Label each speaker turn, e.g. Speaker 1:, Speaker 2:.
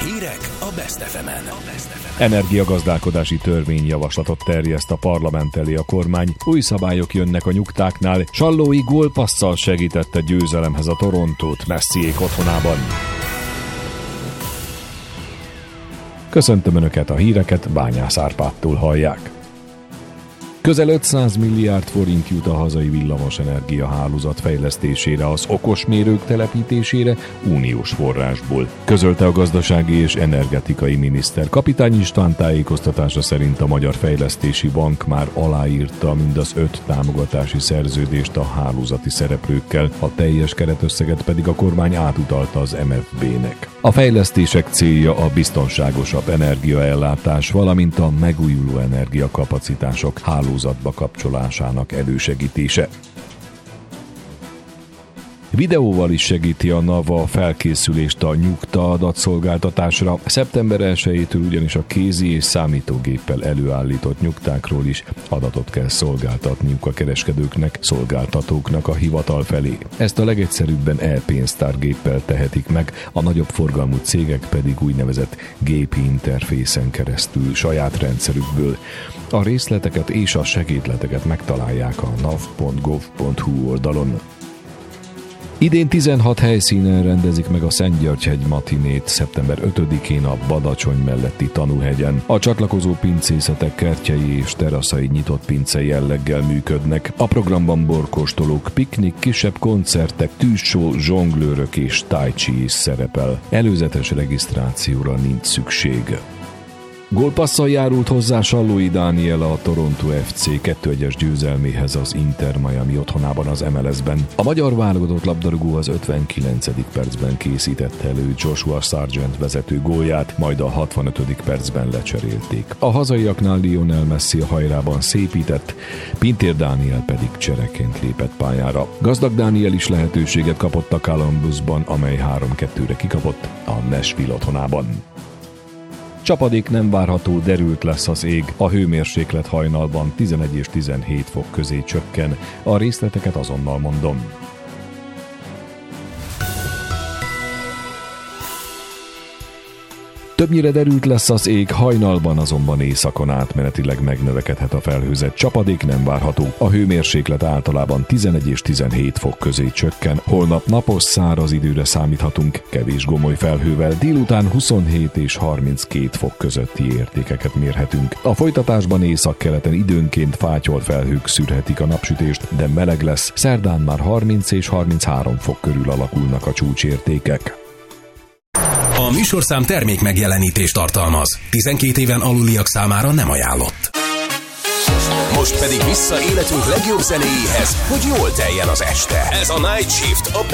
Speaker 1: Hírek a Best FM-en.
Speaker 2: Energiagazdálkodási törvényjavaslatot terjeszt a parlament elé a kormány. Új szabályok jönnek a nyugtáknál. Sallói gólpasszal segítette győzelemhez a Torontót Messiék otthonában. Köszöntöm Önöket, a híreket Bányász Árpádtól hallják. Közel 500 milliárd forint jut a hazai villamosenergia hálózat fejlesztésére, az okosmérők telepítésére uniós forrásból, közölte a gazdasági és energetikai miniszter. Kapitány István tájékoztatása szerint a Magyar Fejlesztési Bank már aláírta mindaz 5 támogatási szerződést a hálózati szereplőkkel, a teljes keretösszeget pedig a kormány átutalta az MFB-nek. A fejlesztések célja a biztonságosabb energiaellátás, valamint a megújuló energiakapacitások hálózatba kapcsolásának elősegítése. Videóval is segíti a NAV a felkészülést a nyugta adatszolgáltatásra. Szeptember 1-től ugyanis a kézi és számítógéppel előállított nyugtákról is adatot kell szolgáltatniuk a kereskedőknek, szolgáltatóknak a hivatal felé. Ezt a legegyszerűbben e-pénztárgéppel tehetik meg, a nagyobb forgalmú cégek pedig úgynevezett gépi interfészen keresztül saját rendszerükből. A részleteket és a segédleteket megtalálják a nav.gov.hu oldalon. Idén 16 helyszínen rendezik meg a Szentgyörgyhegy matinét szeptember 5-én a Badacsony melletti Tanúhegyen. A csatlakozó pincészetek kertjei és teraszai nyitott pince jelleggel működnek. A programban borkóstolók, piknik, kisebb koncertek, tűzsó, zsonglőrök és tai chi is szerepel. Előzetes regisztrációra nincs szükség. Gólpasszal járult hozzá Sallói Dániel a Toronto FC 2-1-es győzelméhez az Inter Miami otthonában az MLS-ben. A magyar válogatott labdarúgó az 59. percben készítette elő Joshua Sargent vezető gólját, majd a 65. percben lecserélték. A hazaiaknál Lionel Messi a hajrában szépített, Pintér Dániel pedig csereként lépett pályára. Gazdag Dániel is lehetőséget kapott a Columbusban, amely 3-2-re kikapott a Nashville otthonában. Csapadék nem várható, derült lesz az ég. A hőmérséklet hajnalban 11 és 17 fok közé csökken. A részleteket azonnal mondom. Többnyire derült lesz az ég, hajnalban azonban északon átmenetileg megnövekedhet a felhőzet. Csapadék nem várható. A hőmérséklet általában 11 és 17 fok közé csökken. Holnap napos, száraz időre számíthatunk, kevés gomoly felhővel. Délután 27 és 32 fok közötti értékeket mérhetünk. A folytatásban északkeleten időnként fátyol felhők szűrhetik a napsütést, de meleg lesz. Szerdán már 30 és 33 fok körül alakulnak a csúcsértékek.
Speaker 1: A műsorszám termék megjelenítést tartalmaz. 12 éven aluliak számára nem ajánlott. Most pedig vissza életünk legjobb zenéjéhez, hogy jól teljen az este. Ez a Night Shift a